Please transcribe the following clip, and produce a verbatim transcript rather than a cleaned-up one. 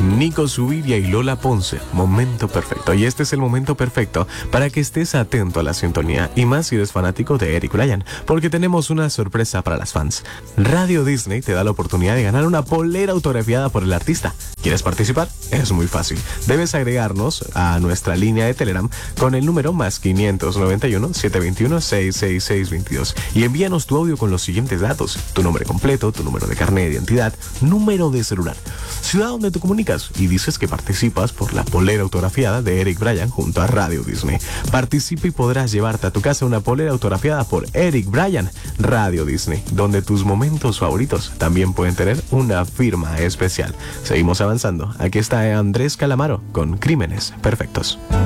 Nico Zuviria y Lola Ponce, momento perfecto. Y este es el momento perfecto para que estés atento a la sintonía, y más si eres fanático de Eric Bryan, porque tenemos una sorpresa para las fans. Radio Disney te da la oportunidad de ganar una polera autografiada por el artista. ¿Quieres participar? Es muy fácil. Debes agregarnos a nuestra línea de Telegram con el número más quinientos noventa y uno, setecientos veintiuno, sesenta y seis, seiscientos veintidós y envíanos tu audio con los siguientes datos: tu nombre completo, tu número de carnet de identidad, número de celular, ciudad donde te comunicas, y dices que participas por la polera autografiada de Eric Bryan junto a Radio Disney. Participa y podrás llevarte a tu casa una polera autografiada por Eric Bryan. Radio Disney, donde tus momentos favoritos también pueden tener una firma especial. Seguimos avanzando. Aquí está Andrés Calamaro con Crímenes Perfectos.